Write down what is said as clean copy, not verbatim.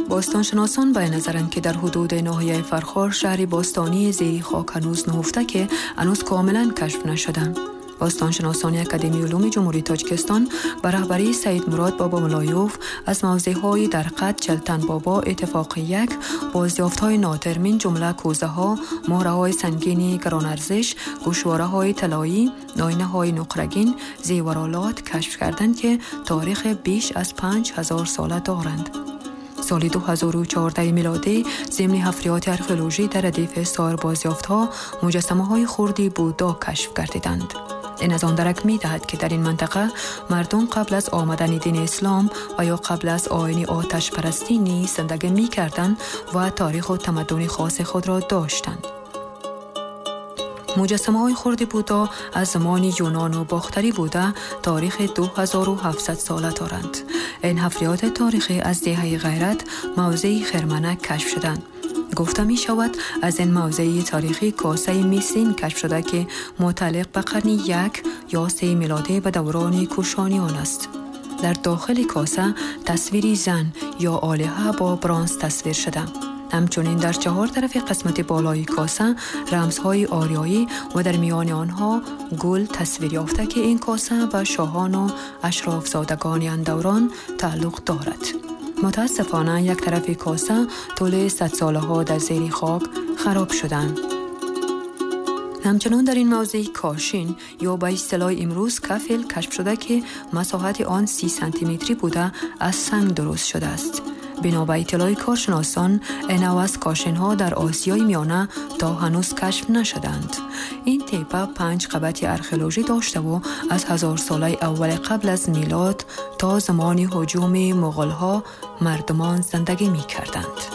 باستانشناسان به نظرند که در حدود ناحیه فرخار شهری باستانی زیر خاک هنوز نهفته که هنوز کاملا کشف نشدند. باستانشناسان اکادمی علوم جمهوری تاجیکستان به رهبری سید مراد بابا ملایوف از موضع‌های در قد چلتن بابا اتفاق یک بازیافت‌های نادر من جمله کوزه‌ها، مهره‌های سنگین گران‌ارزش، گوشواره‌های طلایی، آینه‌های نقره‌گین، زیورالات کشف کردند که تاریخ بیش از 5000 ساله دارند. سال 2014 میلادی ضمن حفریات ارکئولوژی در ردیف سایر بازیافت‌ها مجسمه‌های خردی بودا کشف گردیدند. این از آن درک می‌دهد که در این منطقه مردم قبل از آمدن دین اسلام و یا قبل از آیین آتش پرستی نیز زندگی می‌کردند و تاریخ و تمدن خاص خود را داشتند. مجسمه‌های خرد بودا از زمان یونان و باختری بوده تاریخ 2700 ساله دارند. این حفریات تاریخی از دهه غیرت موضع خرمنه کشف شدند. گفته می شود از این موضع تاریخی کاسه میسین کشف شده که متعلق به قرن 1 یا 3 میلادی به دوران کوشانیان است. در داخل کاسه تصویری زن یا آلهه با برنز تصویر شده. همچنین در 4 طرف قسمت بالای کاسه رمزهای آریایی و در میان آنها گل تصویر یافته که این کاسه به شاهان و اشراف زادگان اندوران تعلق دارد. متاسفانه یک طرف کاسه طول 100 ساله ها در زیر خاک خراب شدند. همچنان در این موضع کاشین یا به اصطلاح امروز کفل کشف شده که مساحت آن 30 سانتی متری بوده از سنگ درست شده است. بنا به اطلاع کارشناسان این نوع کاشن‌ها در آسیای میانه تا هنوز کشف نشدند. این تپه 5 قبط ارکئولوژی داشته و از 1000 ساله اول قبل از میلاد تا زمان هجوم مغول‌ها مردمان زندگی می‌کردند.